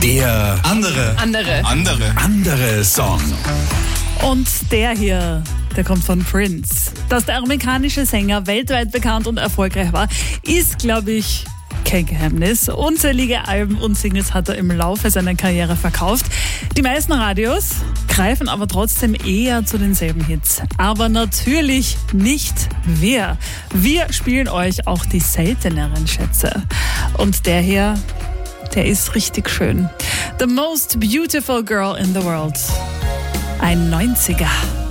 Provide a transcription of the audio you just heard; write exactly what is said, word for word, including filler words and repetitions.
Der Andere. Andere. Andere. andere Song. Und der hier, der kommt von Prince. Dass der amerikanische Sänger weltweit bekannt und erfolgreich war, ist, glaube ich, kein Geheimnis. Unzählige Alben und Singles hat er im Laufe seiner Karriere verkauft. Die meisten Radios greifen aber trotzdem eher zu denselben Hits. Aber natürlich nicht wir. Wir spielen euch auch die selteneren Schätze. Und der hier, der ist richtig schön. The most beautiful girl in the world. Ein neunziger.